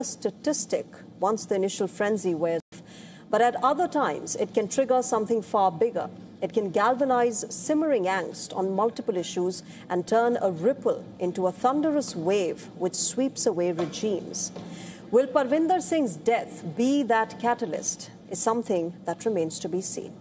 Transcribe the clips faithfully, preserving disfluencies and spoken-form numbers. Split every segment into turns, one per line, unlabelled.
statistic once the initial frenzy wears off, but at other times it can trigger something far bigger. It can galvanize simmering angst on multiple issues and turn a ripple into a thunderous wave which sweeps away regimes. Will Parvinder Singh's death be that catalyst is something that remains to be seen.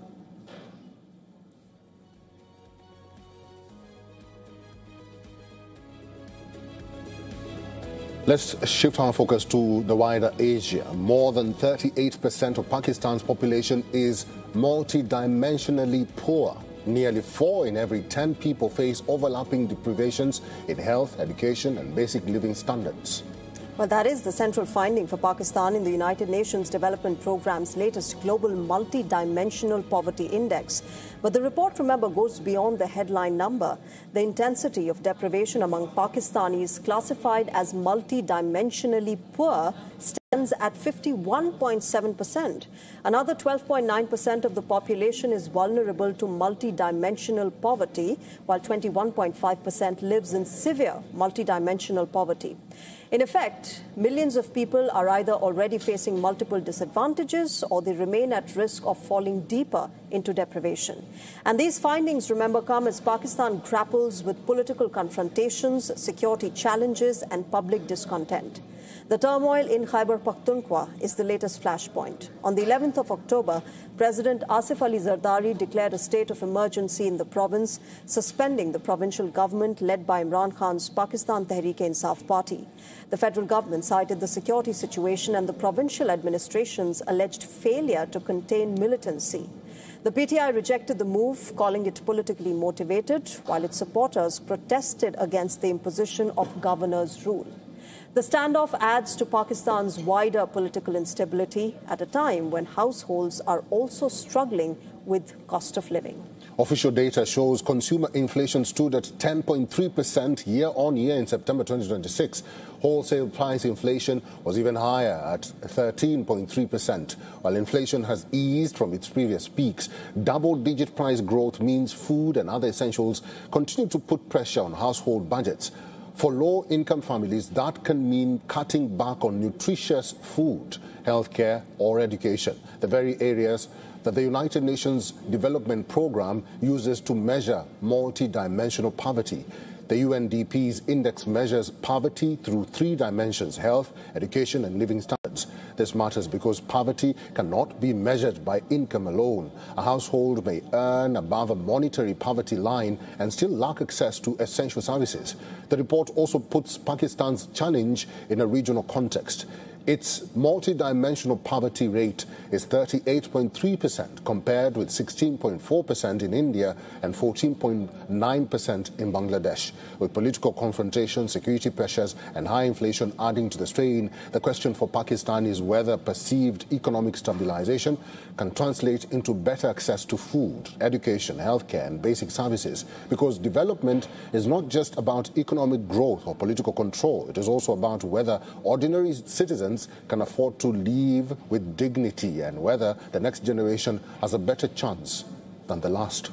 Let's shift our focus to the wider Asia. More than thirty-eight percent of Pakistan's population is multidimensionally poor. Nearly four in every ten people face overlapping deprivations in health, education and basic living standards.
Well, that is the central finding for Pakistan in the United Nations Development Programme's latest Global Multidimensional Poverty Index. But the report, remember, goes beyond the headline number. The intensity of deprivation among Pakistanis classified as multidimensionally poor stands at fifty-one point seven percent. Another twelve point nine percent of the population is vulnerable to multidimensional poverty, while twenty-one point five percent lives in severe multidimensional poverty. In effect, millions of people are either already facing multiple disadvantages or they remain at risk of falling deeper into deprivation. And these findings, remember, come as Pakistan grapples with political confrontations, security challenges and public discontent. The turmoil in Khyber Pakhtunkhwa is the latest flashpoint. On the eleventh of October, President Asif Ali Zardari declared a state of emergency in the province, suspending the provincial government led by Imran Khan's Pakistan Tehreek-e-Insaf party. The federal government cited the security situation and the provincial administration's alleged failure to contain militancy. The P T I rejected the move, calling it politically motivated, while its supporters protested against the imposition of governor's rule. The standoff adds to Pakistan's wider political instability at a time when households are also struggling with cost of living.
Official data shows consumer inflation stood at ten point three percent year-on-year in September twenty twenty-six. Wholesale price inflation was even higher at thirteen point three percent. While inflation has eased from its previous peaks, double-digit price growth means food and other essentials continue to put pressure on household budgets. For low-income families, that can mean cutting back on nutritious food, healthcare or education, the very areas that the United Nations Development Programme uses to measure multidimensional poverty. The U N D P's index measures poverty through three dimensions: health, education and living standards. This matters because poverty cannot be measured by income alone. A household may earn above a monetary poverty line and still lack access to essential services. The report also puts Pakistan's challenge in a regional context. Its multidimensional poverty rate is thirty-eight point three percent compared with sixteen point four percent in India and fourteen point nine percent in Bangladesh. With political confrontation, security pressures and high inflation adding to the strain, the question for Pakistan is whether perceived economic stabilization can translate into better access to food, education, healthcare and basic services. Because development is not just about economic growth or political control. It is also about whether ordinary citizens can afford to live with dignity and whether the next generation has a better chance than the last.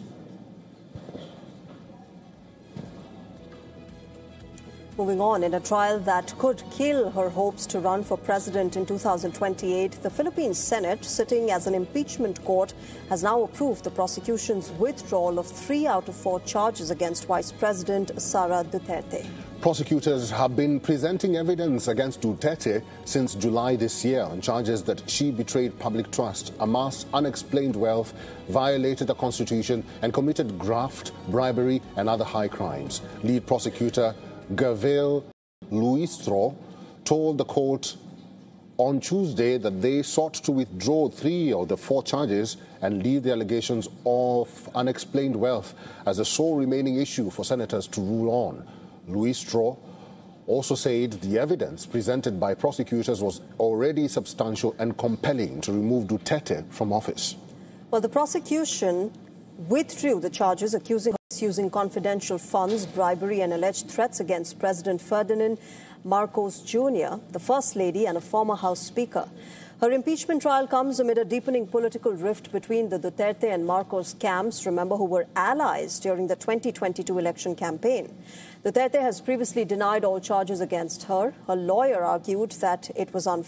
Moving on, in a trial that could kill her hopes to run for president in two thousand twenty-eight, the Philippine Senate, sitting as an impeachment court, has now approved the prosecution's withdrawal of three out of four charges against Vice President Sara Duterte.
Prosecutors have been presenting evidence against Duterte since July this year on charges that she betrayed public trust, amassed unexplained wealth, violated the constitution and committed graft, bribery and other high crimes. Lead prosecutor Gabriel Luistro told the court on Tuesday that they sought to withdraw three of the four charges and leave the allegations of unexplained wealth as the sole remaining issue for senators to rule on. Luistro also said the evidence presented by prosecutors was already substantial and compelling to remove Duterte from office.
Well, the prosecution withdrew the charges accusing her of using confidential funds, bribery and alleged threats against President Ferdinand Marcos Junior, the First Lady and a former House Speaker. Her impeachment trial comes amid a deepening political rift between the Duterte and Marcos camps, remember, who were allies during the twenty twenty-two election campaign. Duterte has previously denied all charges against her. Her lawyer argued that it was unfair.